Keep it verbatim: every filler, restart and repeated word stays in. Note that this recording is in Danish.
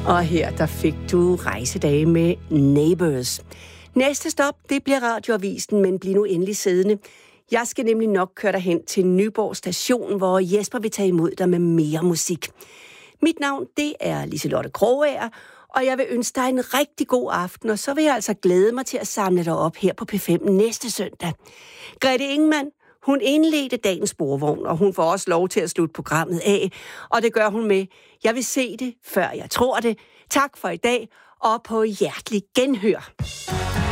Og her der fik du rejsedage med Neighbours. Næste stop, det bliver Radioavisen, men bliv nu endelig siddende. Jeg skal nemlig nok køre dig hen til Nyborg Station, hvor Jesper vil tage imod dig med mere musik. Mit navn, det er Liselotte Krogager, og jeg vil ønske dig en rigtig god aften, og så vil jeg altså glæde mig til at samle dig op her på P fem næste søndag. Grete Ingemann, hun indledte dagens sporvogn, og hun får også lov til at slutte programmet af, og det gør hun med: jeg vil se det, før jeg tror det. Tak for i dag, og på hjertelig genhør.